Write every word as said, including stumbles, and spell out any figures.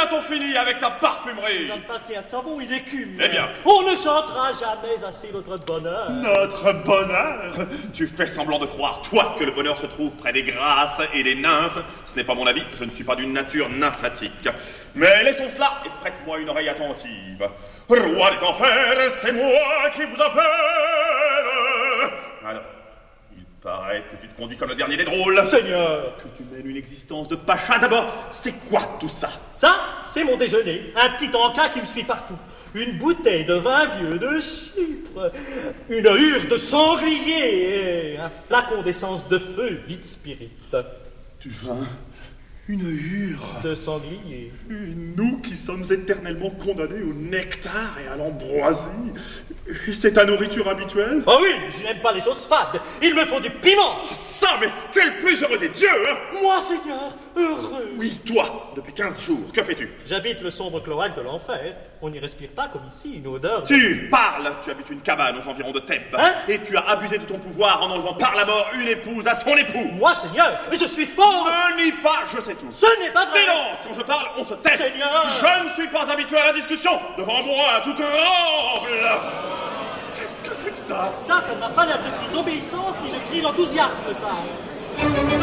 bientôt fini avec ta parfumerie. Dans le passé à savon, il écume. Eh bien. On ne chantera jamais assez notre bonheur. Notre bonheur? Tu fais semblant de croire, toi, que le bonheur se trouve près des grâces et des nymphes. Ce n'est pas mon avis, je ne suis pas d'une nature nymphatique. Mais laissons cela et prête-moi une oreille attentive. Roi des enfers, c'est moi qui vous appelle. Alors, il paraît que tu te conduis comme le dernier des drôles. Seigneur. Que tu mènes une existence de pacha. D'abord, c'est quoi tout ça? Ça, c'est mon déjeuner. Un petit encas qui me suit partout. Une bouteille de vin vieux de Chypre. Une hure de sanglier. Et un flacon d'essence de feu, vite spirit. Du vin? Une hure de sanglier. Et nous qui sommes éternellement condamnés au nectar et à l'ambroisie. Et c'est ta nourriture habituelle? Ah oui, je n'aime pas les choses fades. Il me faut du piment. Ça, mais tu es le plus heureux des dieux, hein? Moi, Seigneur, heureux. Oui, toi, depuis quinze jours, que fais-tu? J'habite le sombre cloaque de l'enfer. On n'y respire pas comme ici, une odeur... De... Tu parles. Tu habites une cabane aux environs de Thèbes. Hein? Et tu as abusé de ton pouvoir en enlevant par la mort une épouse à son époux. Moi, Seigneur, je suis fort. Ne nie pas, je sais tout. Ce n'est pas vrai. Silence, quand je parle, on se tait. Seigneur. Je ne suis pas habitué à la discussion. Devant moi, tout tremble. Qu'est-ce que c'est que ça? Ça, ça n'a pas l'air de cri d'obéissance ni de cri d'enthousiasme, ça.